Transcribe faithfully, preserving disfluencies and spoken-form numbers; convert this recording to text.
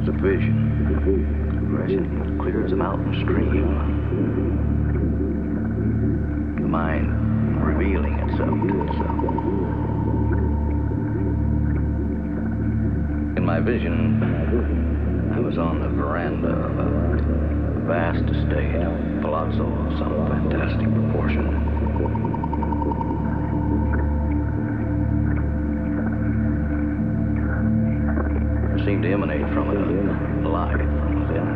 was a vision, rushing clear as a mountain stream. The mind revealing itself to itself. In my vision, I was on the veranda of a vast estate, a palazzo of some fantastic proportion. Seemed to emanate from it a light from within.